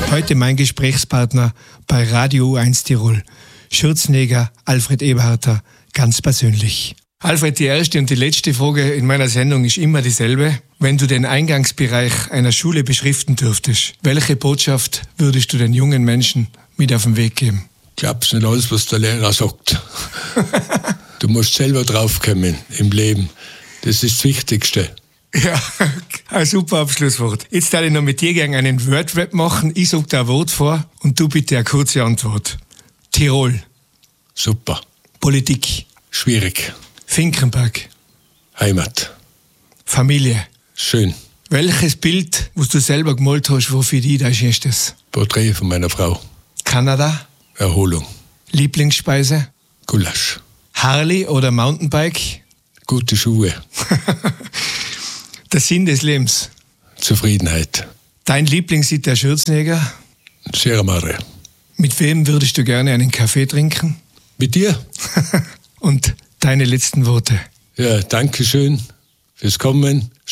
Heute mein Gesprächspartner bei Radio U1 Tirol, Schürzenjäger Alfred Eberharter, ganz persönlich. Alfred, die erste und die letzte Frage in meiner Sendung ist immer dieselbe. Wenn du den Eingangsbereich einer Schule beschriften dürftest, welche Botschaft würdest du den jungen Menschen mit auf den Weg geben? Glaubst nicht alles, was der Lehrer sagt. Du musst selber draufkommen im Leben. Das ist das Wichtigste. Ja, ein super Abschlusswort. Jetzt darf ich noch mit dir gerne einen Wordrap machen. Ich sage dir ein Wort vor und du bitte eine kurze Antwort. Tirol. Super. Politik. Schwierig. Finkenberg. Heimat. Familie. Schön. Welches Bild, was du selber gemalt hast, wo für dich dein schönstes? Porträt von meiner Frau. Kanada. Erholung. Lieblingsspeise. Gulasch. Harley oder Mountainbike? Gute Schuhe. Der Sinn des Lebens. Zufriedenheit. Dein Lieblingslied der Schürzenjäger? Sierra Madre. Mit wem würdest du gerne einen Kaffee trinken? Mit dir? Und deine letzten Worte? Ja, danke schön fürs Kommen.